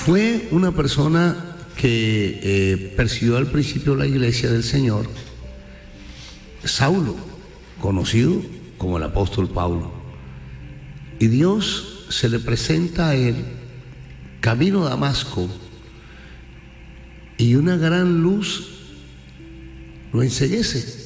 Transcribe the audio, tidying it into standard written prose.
Fue una persona que persiguió al principio la iglesia del Señor, Saulo, conocido como el apóstol Pablo. Y Dios se le presenta a él camino a Damasco, y una gran luz lo enceguece.